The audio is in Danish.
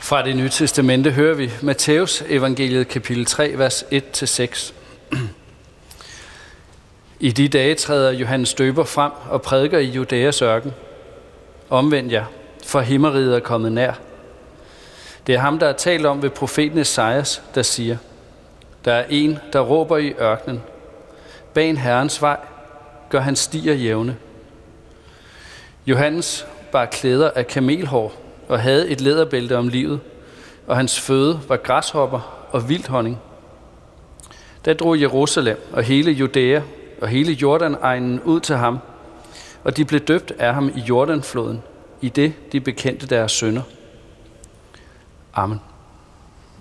Fra Det Nye Testamente hører vi Matthæus evangeliet kapitel 3, vers 1-6. I de dage træder Johannes Døber frem og prædiker i Judæas ørken. Omvend jer, for himmeriget er kommet nær. Det er ham, der er talt om ved profeten Esajas, der siger: Der er en, der råber i ørkenen. Ban Herrens vej, gør hans stier jævne. Johannes bar klæder af kamelhår og havde et læderbælte om livet, og hans føde var græshopper og vildhonning. Da drog Jerusalem og hele Judæa og hele Jordanegnen ud til ham, og de blev døbt af ham i Jordanfloden, i det de bekendte deres synder. Amen.